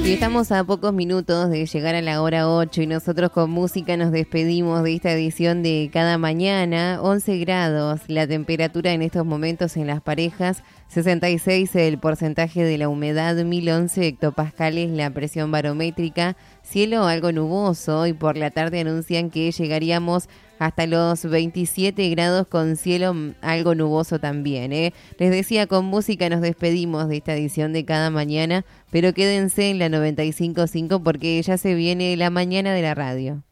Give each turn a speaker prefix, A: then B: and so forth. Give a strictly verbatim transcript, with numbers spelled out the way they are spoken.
A: Y estamos a pocos minutos de llegar a la hora ocho y nosotros con música nos despedimos de esta edición de Cada Mañana. once grados la temperatura en estos momentos en las parejas, sesenta y seis el porcentaje de la humedad, mil once hectopascales la presión barométrica, cielo algo nuboso y por la tarde anuncian que llegaríamos hasta los veintisiete grados con cielo algo nuboso también, ¿eh? Les decía, con música nos despedimos de esta edición de Cada Mañana, pero quédense en la noventa y cinco punto cinco porque ya se viene la mañana de la radio.